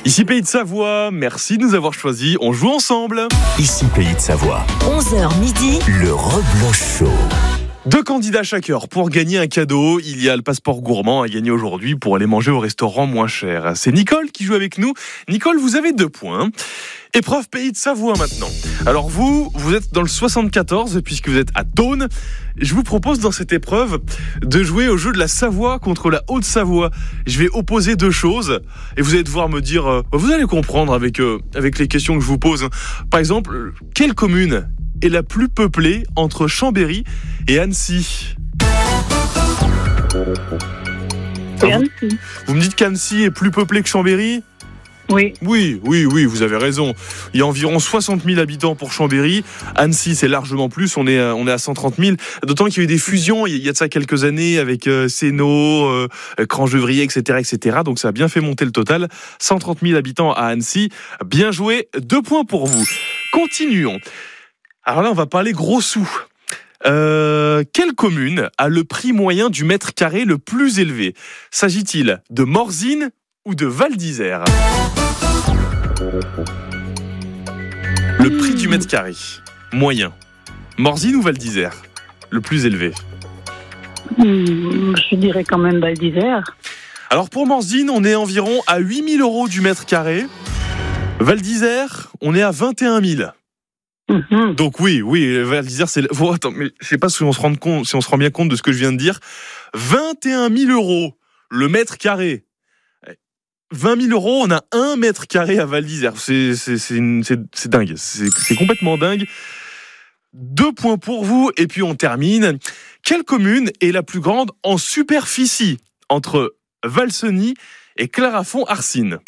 Ici Pays de Savoie, merci de nous avoir choisis, on joue ensemble. Ici Pays de Savoie. 11h midi. Le Rebloch Show. 2 candidats chaque heure pour gagner un cadeau. Il y a le passeport gourmand à gagner aujourd'hui pour aller manger au restaurant moins cher. C'est Nicole qui joue avec nous. Nicole, vous avez 2 points. Épreuve Pays de Savoie maintenant. Alors vous êtes dans le 74 puisque vous êtes à Thônes. Je vous propose dans cette épreuve de jouer au jeu de la Savoie contre la Haute-Savoie. Je vais opposer 2 choses et vous allez devoir me dire, vous allez comprendre avec les questions que je vous pose. Par exemple, quelle commune est la plus peuplée entre Chambéry et Annecy? C'est Annecy. Vous me dites qu'Annecy est plus peuplée que Chambéry ? Oui. Oui, vous avez raison. Il y a environ 60 000 habitants pour Chambéry. Annecy, c'est largement plus. On est à 130 000. D'autant qu'il y a eu des fusions il y a de ça quelques années avec Sénaux, Crangevrier, etc. Donc ça a bien fait monter le total. 130 000 habitants à Annecy. Bien joué. 2 points pour vous. Continuons. Alors là, on va parler gros sous. Quelle commune a le prix moyen du mètre carré le plus élevé? S'agit-il de Morzine ou de Val d'Isère? Le prix du mètre carré moyen. Morzine ou Val d'Isère? Le plus élevé. Je dirais quand même Val d'Isère. Alors pour Morzine, on est environ à 8 000 € du mètre carré. Val d'Isère, on est à 21 000. Donc oui, Val d'Isère, c'est... Attends, mais je sais pas si on se rend bien compte de ce que je viens de dire. 21 000 € le mètre carré. 20 000 €, on a 1 mètre carré à Val d'Isère. C'est dingue. C'est complètement dingue. 2 points pour vous. Et puis on termine. Quelle commune est la plus grande en superficie entre Valseny et Clarafond-Arcine?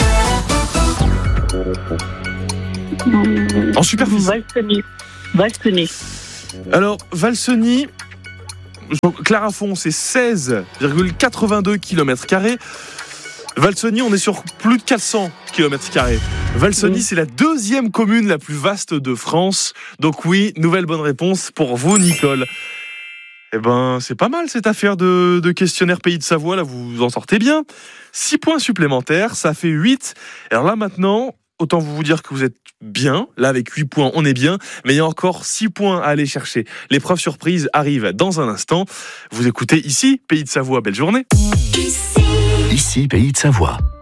En superficie. Valseny. Alors, Valseny, Clarafond, c'est 16,82 km². Valseny, on est sur plus de 400 km². Valseny, c'est la 2e commune la plus vaste de France. Donc oui, nouvelle bonne réponse pour vous, Nicole. Eh ben, c'est pas mal cette affaire de questionnaire Pays de Savoie. Là, vous vous en sortez bien. 6 points supplémentaires, ça fait 8. Alors là, maintenant... Autant vous dire que vous êtes bien. Là, avec 8 points, on est bien. Mais il y a encore 6 points à aller chercher. L'épreuve surprise arrive dans un instant. Vous écoutez ici, Pays de Savoie. Belle journée. Ici, Pays de Savoie.